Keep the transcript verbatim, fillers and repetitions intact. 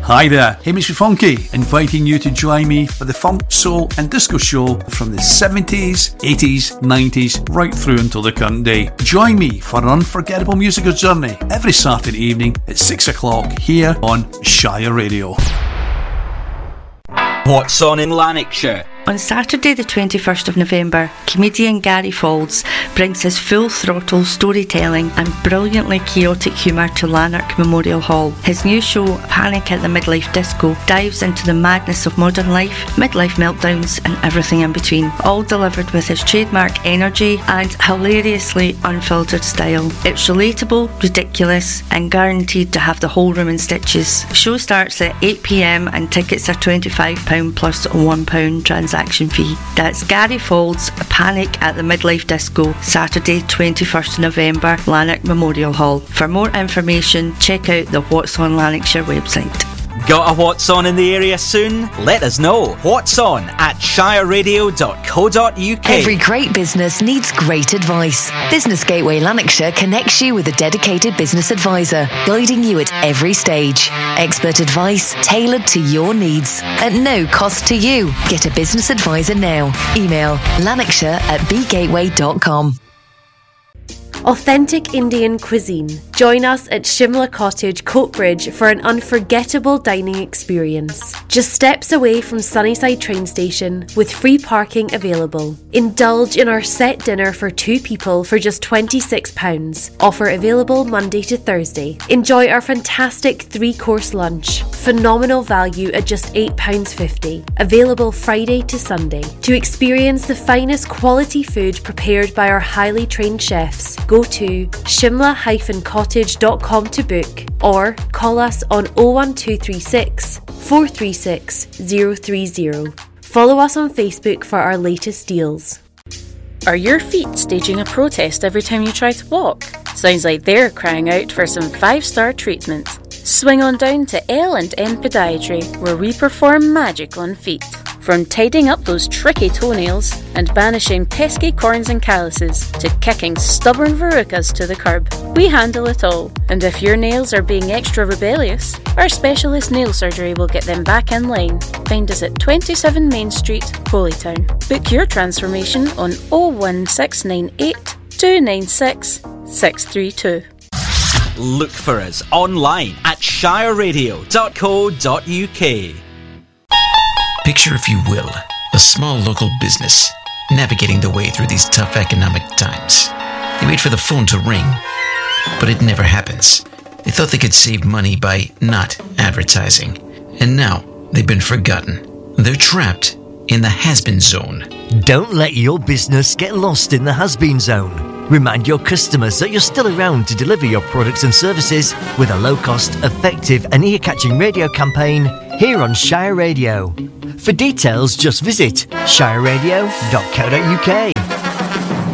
Hi there, Hamish Funky, inviting you to join me for the funk, soul and disco show from the seventies, eighties, nineties, right through until the current day. Join me for an unforgettable musical journey every Saturday evening at six o'clock here on Shire Radio. What's on in Lanarkshire? On Saturday the twenty-first of November, comedian Gary Faulds brings his full-throttle storytelling and brilliantly chaotic humour to Lanark Memorial Hall. His new show, Panic at the Midlife Disco, dives into the madness of modern life, midlife meltdowns and everything in between, all delivered with his trademark energy and hilariously unfiltered style. It's relatable, ridiculous and guaranteed to have the whole room in stitches. The show starts at eight p.m. and tickets are twenty-five pounds plus a one pound transaction fee. That's Gary Faulds, Panic at the Midlife Disco, Saturday twenty-first of November, Lanark Memorial Hall. For more information, check out the What's on Lanarkshire website. Got a What's On in the area soon? Let us know. What's on at shire radio dot co dot uk. Every great business needs great advice. Business Gateway Lanarkshire connects you with a dedicated business advisor, guiding you at every stage. Expert advice tailored to your needs at no cost to you. Get a business advisor now. Email lanarkshire at b gateway dot com. Authentic Indian cuisine. Join us at Shimla Cottage, Coatbridge for an unforgettable dining experience. Just steps away from Sunnyside train station with free parking available. Indulge in our set dinner for two people for just twenty-six pounds. Offer available Monday to Thursday. Enjoy our fantastic three-course lunch. Phenomenal value at just eight pounds fifty. Available Friday to Sunday. To experience the finest quality food prepared by our highly trained chefs, go to shimla dash cottage dot com to book or call us on oh one two three six, four three six, zero three zero. Follow us on Facebook for our latest deals. Are your feet staging a protest every time you try to walk? Sounds like they're crying out for some five-star treatment. Swing on down to L and N Podiatry, where we perform magic on feet. From tidying up those tricky toenails and banishing pesky corns and calluses to kicking stubborn verrucas to the curb, we handle it all. And if your nails are being extra rebellious, our specialist nail surgery will get them back in line. Find us at twenty-seven Main Street, Holytown. Book your transformation on oh one six nine eight, two nine six, six three two. Look for us online at shire radio dot co dot uk. Picture, if you will, a small local business navigating the way through these tough economic times. They wait for the phone to ring, but it never happens. They thought they could save money by not advertising, and now they've been forgotten. They're trapped in the has-been zone. Don't let your business get lost in the has-been zone. Remind your customers that you're still around to deliver your products and services with a low-cost, effective and ear-catching radio campaign here on Shire Radio. For details, just visit shire radio dot co dot uk.